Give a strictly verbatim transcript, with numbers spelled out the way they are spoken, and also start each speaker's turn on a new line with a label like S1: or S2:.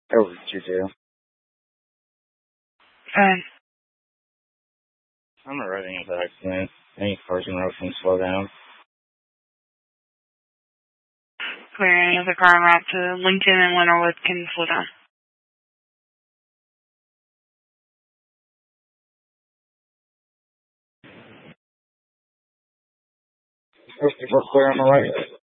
S1: Over two two.
S2: Fine.
S1: I'm arriving at the accident. Any cars in route can slow down.
S2: Clearing of the car en route to Lincoln and Leonardwood can slow down.
S1: fifty-four clear on the right.